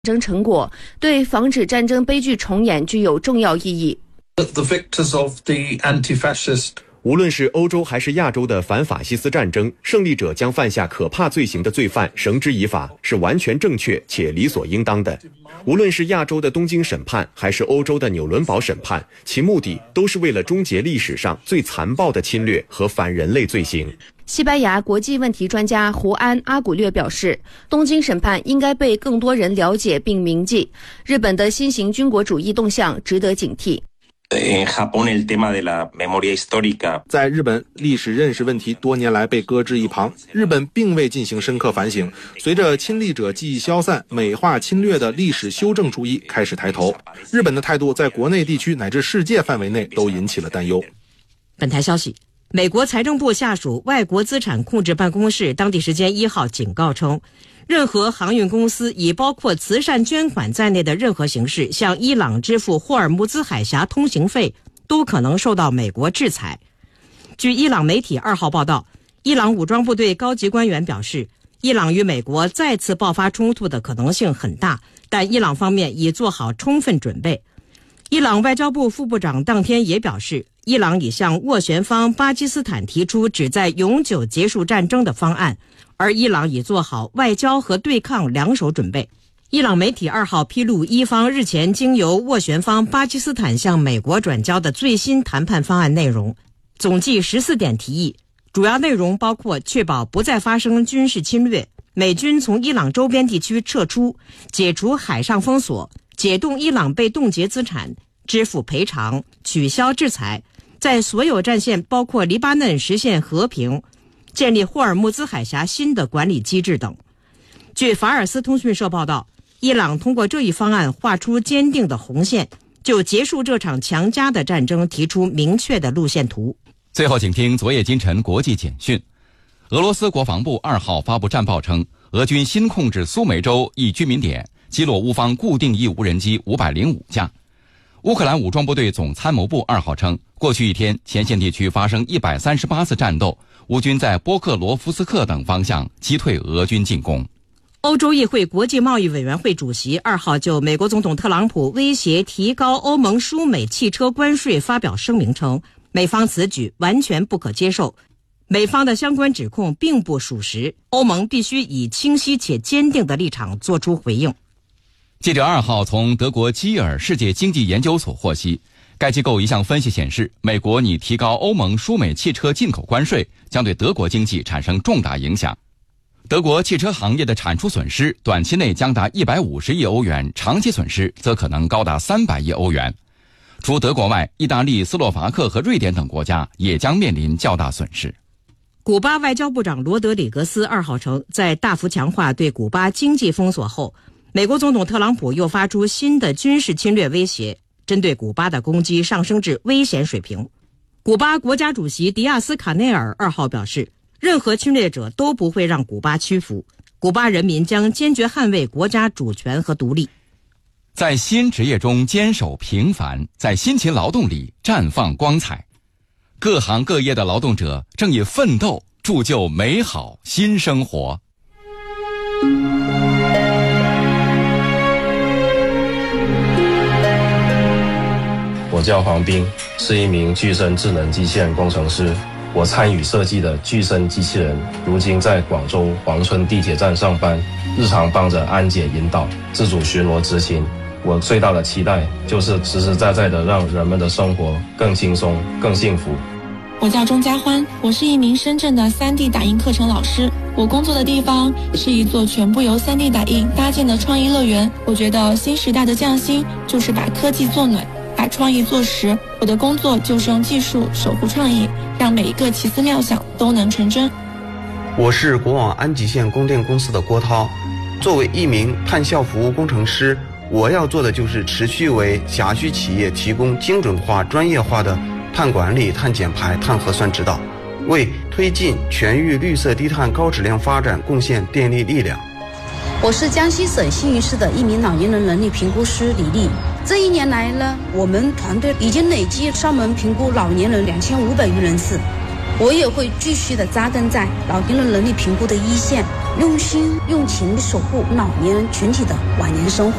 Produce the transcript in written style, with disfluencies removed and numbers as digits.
争成果，对防止战争悲剧重演具有重要意义。 The victors of the anti-fascist 无论是欧洲还是亚洲的反法西斯战争，胜利者将犯下可怕罪行的罪犯绳之以法，是完全正确且理所应当的。无论是亚洲的东京审判，还是欧洲的纽伦堡审判，其目的都是为了终结历史上最残暴的侵略和反人类罪行。 西班牙国际问题专家胡安·阿古略表示，东京审判应该被更多人了解并铭记。日本的新型军国主义动向值得警惕。 在日本，历史认识问题多年来被搁置一旁，日本并未进行深刻反省。随着亲历者记忆消散，美化侵略的历史修正主义开始抬头，日本的态度在国内地区乃至世界范围内都引起了担忧。 本台消息，美国财政部下属外国资产控制办公室当地时间1号警告称，任何航运公司以包括慈善捐款在内的任何形式向伊朗支付霍尔木兹海峡通行费，都可能受到美国制裁。据伊朗媒体2号报道，伊朗武装部队高级官员表示，伊朗与美国再次爆发冲突的可能性很大，但伊朗方面已做好充分准备。伊朗外交部副部长当天也表示，伊朗已向斡旋方巴基斯坦提出旨在永久结束战争的方案，而伊朗已做好外交和对抗两手准备。伊朗媒体2号披露，伊方日前经由斡旋方巴基斯坦向美国转交的最新谈判方案内容，总计14点提议，主要内容包括确保不再发生军事侵略、美军从伊朗周边地区撤出、解除海上封锁、解冻伊朗被冻结资产、支付赔偿、取消制裁，在所有战线包括黎巴嫩实现和平、建立霍尔木兹海峡新的管理机制等。据法尔斯通讯社报道，伊朗通过这一方案画出坚定的红线，就结束这场强加的战争提出明确的路线图。 最后请听昨夜今晨国际简讯。俄罗斯国防部2号发布战报称，俄军新控制苏梅州一居民点，击落乌方固定翼无人机505架。乌克兰武装部队总参谋部2号称，过去一天前线地区发生138次战斗，乌军在波克罗夫斯克等方向击退俄军进攻。 欧洲议会国际贸易委员会主席2号就美国总统特朗普威胁提高欧盟输美汽车关税发表声明称，美方此举完全不可接受，美方的相关指控并不属实，欧盟必须以清晰且坚定的立场作出回应。 记者2号从德国基尔世界经济研究所获悉，该机构一项分析显示，美国拟提高欧盟输美汽车进口关税，将对德国经济产生重大影响。德国汽车行业的产出损失短期内将达150亿欧元，长期损失则可能高达300亿欧元。除德国外，意大利、斯洛伐克和瑞典等国家也将面临较大损失。 古巴外交部长罗德里格斯2号称，在大幅强化对古巴经济封锁后，美国总统特朗普又发出新的军事侵略威胁，针对古巴的攻击上升至危险水平。古巴国家主席迪亚斯卡内尔2号表示，任何侵略者都不会让古巴屈服，古巴人民将坚决捍卫国家主权和独立。 在新职业中坚守平凡，在辛勤劳动里绽放光彩。各行各业的劳动者正以奋斗铸就美好新生活。 我叫黄斌，是一名具身智能机器人工程师。我参与设计的具身机器人，如今在广州黄村地铁站上班，日常帮着安检引导、自主巡逻执勤。我最大的期待就是实实在在的让人们的生活更轻松、更幸福。 我叫钟家欢，我是一名深圳的3D 打印课程老师。我工作的地方是一座全部由3D 打印搭建的创意乐园。我觉得新时代的匠心就是把科技做暖，把创意做实。我的工作就是用技术守护创意，让每一个奇思妙想都能成真。 我是国网安吉县供电公司的郭涛，作为一名碳效服务工程师，我要做的就是持续为辖区企业提供精准化、专业化的碳管理、碳减排、碳核算指导，为推进全域绿色低碳高质量发展贡献电力力量。 我是江西省新余市的一名老年人能力评估师李丽。这1年来呢，我们团队已经累计上门评估老年人2500余人次。 我也会继续的扎根在老年人能力评估的一线，用心用情守护老年人群体的晚年生活。